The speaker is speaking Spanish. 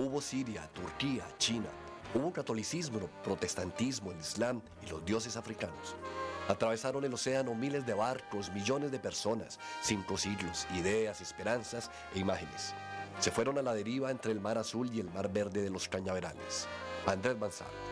Hubo Siria, Turquía, China. Hubo catolicismo, protestantismo, el Islam y los dioses africanos. Atravesaron el océano miles de barcos, millones de personas, 5 siglos, ideas, esperanzas e imágenes. Se fueron a la deriva entre el mar azul y el mar verde de los cañaverales. Andrés Mansart.